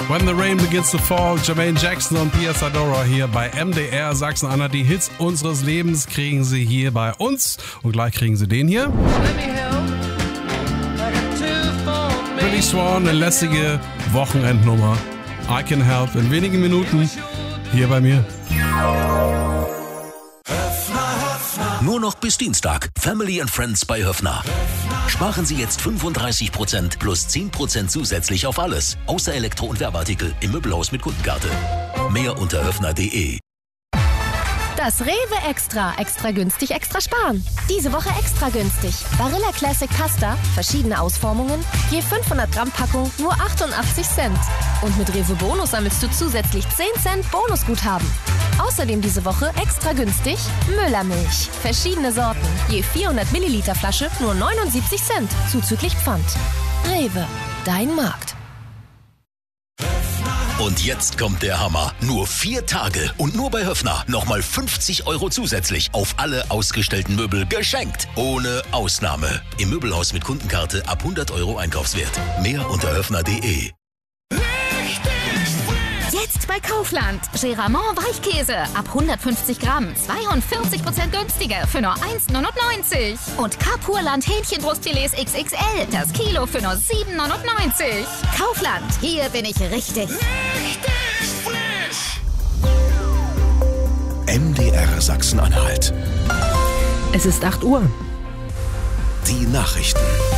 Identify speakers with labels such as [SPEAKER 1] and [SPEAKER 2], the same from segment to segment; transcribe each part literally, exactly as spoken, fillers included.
[SPEAKER 1] When the Rain Begins to Fall, Jermaine Jackson und Pia Zadora hier bei M D R Sachsen-Anhalt. Die Hits unseres Lebens kriegen Sie hier bei uns. Und gleich kriegen Sie den hier. Billy Swan, eine lässige Wochenendnummer. I Can Help in wenigen Minuten hier bei mir.
[SPEAKER 2] Nur noch bis Dienstag. Family and Friends bei Höffner. Sparen Sie jetzt fünfunddreißig Prozent plus zehn Prozent zusätzlich auf alles. Außer Elektro- und Werbeartikel im Möbelhaus mit Kundenkarte. Mehr unter höffner punkt de.
[SPEAKER 3] Das Rewe Extra. Extra günstig, extra sparen. Diese Woche extra günstig. Barilla Classic Pasta, verschiedene Ausformungen, je fünfhundert Gramm Packung, nur achtundachtzig Cent. Und mit Rewe Bonus sammelst du zusätzlich zehn Cent Bonusguthaben. Außerdem diese Woche extra günstig Müllermilch. Verschiedene Sorten, je vierhundert Milliliter Flasche, nur neunundsiebzig Cent, zuzüglich Pfand. Rewe, dein Markt.
[SPEAKER 2] Und jetzt kommt der Hammer. Nur vier Tage und nur bei Höffner nochmal fünfzig Euro zusätzlich auf alle ausgestellten Möbel geschenkt. Ohne Ausnahme. Im Möbelhaus mit Kundenkarte ab hundert Euro Einkaufswert. Mehr unter höffner punkt de.
[SPEAKER 4] Jetzt bei Kaufland. Geramont Weichkäse ab hundertfünfzig Gramm. zweiundvierzig Prozent günstiger für nur eins neunundneunzig. Und Kapurland Hähnchenbrustfilets X X L. Das Kilo für nur sieben neunundneunzig. Kaufland. Hier bin ich richtig.
[SPEAKER 5] Richtig frisch.
[SPEAKER 2] M D R Sachsen-Anhalt.
[SPEAKER 6] Es ist acht Uhr.
[SPEAKER 2] Die Nachrichten.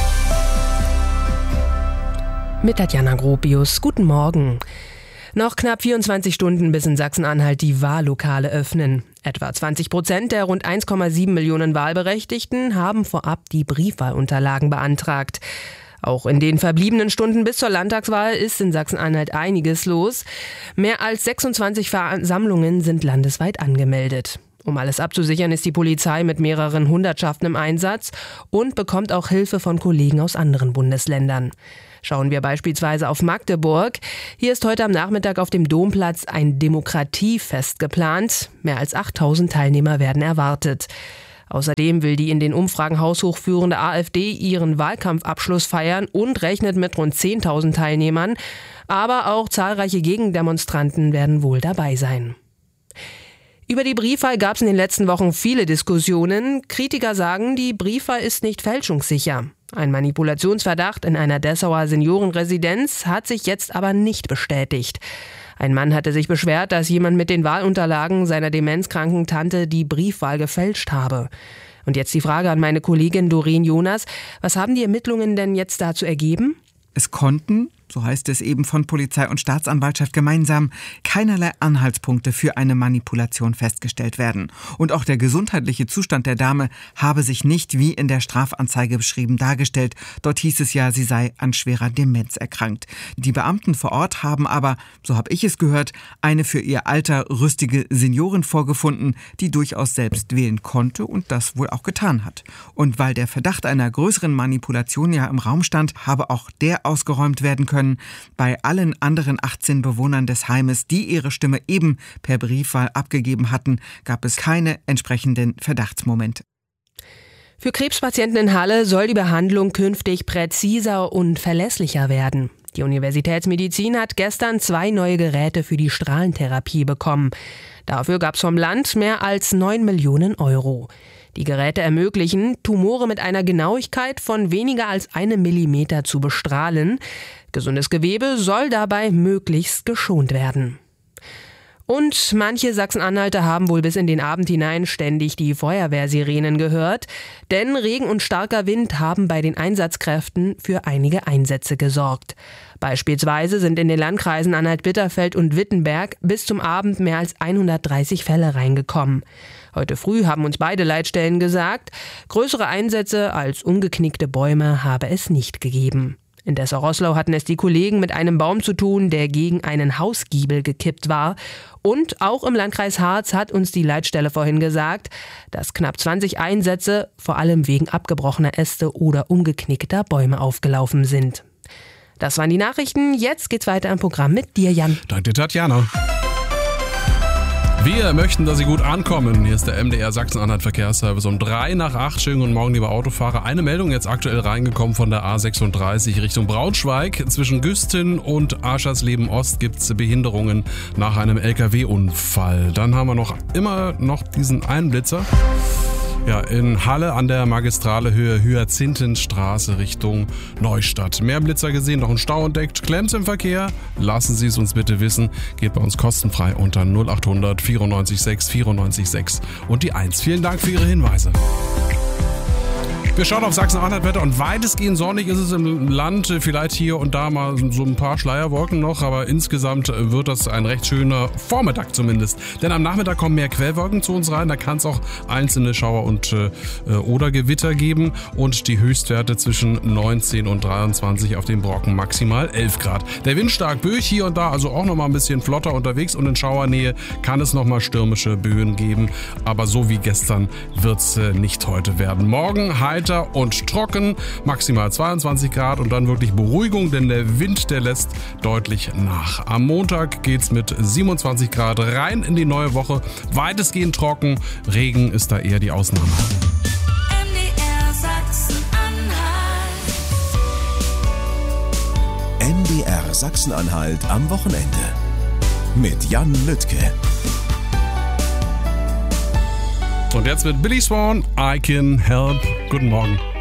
[SPEAKER 6] Mit Tatjana Gropius. Guten Morgen. Noch knapp vierundzwanzig Stunden bis in Sachsen-Anhalt die Wahllokale öffnen. Etwa zwanzig Prozent der rund eins Komma sieben Millionen Wahlberechtigten haben vorab die Briefwahlunterlagen beantragt. Auch in den verbliebenen Stunden bis zur Landtagswahl ist in Sachsen-Anhalt einiges los. Mehr als sechsundzwanzig Versammlungen sind landesweit angemeldet. Um alles abzusichern, ist die Polizei mit mehreren Hundertschaften im Einsatz und bekommt auch Hilfe von Kollegen aus anderen Bundesländern. Schauen wir beispielsweise auf Magdeburg. Hier ist heute am Nachmittag auf dem Domplatz ein Demokratiefest geplant. Mehr als achttausend Teilnehmer werden erwartet. Außerdem will die in den Umfragen haushoch führende AfD ihren Wahlkampfabschluss feiern und rechnet mit rund zehntausend Teilnehmern. Aber auch zahlreiche Gegendemonstranten werden wohl dabei sein. Über die Briefwahl gab es in den letzten Wochen viele Diskussionen. Kritiker sagen, die Briefwahl ist nicht fälschungssicher. Ein Manipulationsverdacht in einer Dessauer Seniorenresidenz hat sich jetzt aber nicht bestätigt. Ein Mann hatte sich beschwert, dass jemand mit den Wahlunterlagen seiner demenzkranken Tante die Briefwahl gefälscht habe. Und jetzt die Frage an meine Kollegin Doreen Jonas. Was haben die Ermittlungen denn jetzt dazu ergeben?
[SPEAKER 7] Es konnten, so heißt es eben von Polizei und Staatsanwaltschaft gemeinsam, keinerlei Anhaltspunkte für eine Manipulation festgestellt werden. Und auch der gesundheitliche Zustand der Dame habe sich nicht wie in der Strafanzeige beschrieben dargestellt. Dort hieß es ja, sie sei an schwerer Demenz erkrankt. Die Beamten vor Ort haben aber, so habe ich es gehört, eine für ihr Alter rüstige Seniorin vorgefunden, die durchaus selbst wählen konnte und das wohl auch getan hat. Und weil der Verdacht einer größeren Manipulation ja im Raum stand, habe auch der ausgeräumt werden können. Bei allen anderen achtzehn Bewohnern des Heimes, die ihre Stimme eben per Briefwahl abgegeben hatten, gab es keine entsprechenden Verdachtsmomente.
[SPEAKER 6] Für Krebspatienten in Halle soll die Behandlung künftig präziser und verlässlicher werden. Die Universitätsmedizin hat gestern zwei neue Geräte für die Strahlentherapie bekommen. Dafür gab es vom Land mehr als neun Millionen Euro. Die Geräte ermöglichen, Tumore mit einer Genauigkeit von weniger als einem Millimeter zu bestrahlen. Gesundes Gewebe soll dabei möglichst geschont werden. Und manche Sachsen-Anhalter haben wohl bis in den Abend hinein ständig die Feuerwehrsirenen gehört. Denn Regen und starker Wind haben bei den Einsatzkräften für einige Einsätze gesorgt. Beispielsweise sind in den Landkreisen Anhalt-Bitterfeld und Wittenberg bis zum Abend mehr als hundertdreißig Fälle reingekommen. Heute früh haben uns beide Leitstellen gesagt, größere Einsätze als umgeknickte Bäume habe es nicht gegeben. In Dessau-Roßlau hatten es die Kollegen mit einem Baum zu tun, der gegen einen Hausgiebel gekippt war. Und auch im Landkreis Harz hat uns die Leitstelle vorhin gesagt, dass knapp zwanzig Einsätze vor allem wegen abgebrochener Äste oder umgeknickter Bäume aufgelaufen sind. Das waren die Nachrichten. Jetzt geht's weiter im Programm mit dir, Jan.
[SPEAKER 1] Danke, Tatjana. Wir möchten, dass Sie gut ankommen. Hier ist der M D R Sachsen-Anhalt Verkehrsservice um drei nach acht. Schönen guten Morgen, liebe Autofahrer. Eine Meldung jetzt aktuell reingekommen von der A sechsunddreißig Richtung Braunschweig. Zwischen Güsten und Aschersleben Ost gibt es Behinderungen nach einem L K W-Unfall. Dann haben wir noch immer noch diesen Einblitzer. Ja, in Halle an der Magistrale Höhe Hyazinthenstraße Richtung Neustadt. Mehr Blitzer gesehen, noch ein Stau entdeckt. Klemms im Verkehr? Lassen Sie es uns bitte wissen. Geht bei uns kostenfrei unter null acht hundert vierundneunzig sechs vierundneunzig sechs und die eins. Vielen Dank für Ihre Hinweise. Wir schauen auf Sachsen-Anhalt-Wetter und weitestgehend sonnig ist es im Land. Vielleicht hier und da mal so ein paar Schleierwolken noch, aber insgesamt wird das ein recht schöner Vormittag zumindest. Denn am Nachmittag kommen mehr Quellwolken zu uns rein. Da kann es auch einzelne Schauer und äh, oder Gewitter geben und die Höchstwerte zwischen neunzehn und dreiundzwanzig auf den Brocken, maximal elf Grad. Der Wind stark böig hier und da, also auch nochmal ein bisschen flotter unterwegs und in Schauernähe kann es nochmal stürmische Böen geben. Aber so wie gestern wird es äh, nicht heute werden. Morgen heiter und trocken, maximal zweiundzwanzig Grad und dann wirklich Beruhigung, denn der Wind, der lässt deutlich nach. Am Montag geht's mit siebenundzwanzig Grad rein in die neue Woche. Weitestgehend trocken, Regen ist da eher die Ausnahme.
[SPEAKER 5] M D R Sachsen-Anhalt.
[SPEAKER 2] M D R Sachsen-Anhalt am Wochenende mit Jan Lüttke.
[SPEAKER 1] Und jetzt mit Billy Swan, I Can Help. Guten Morgen.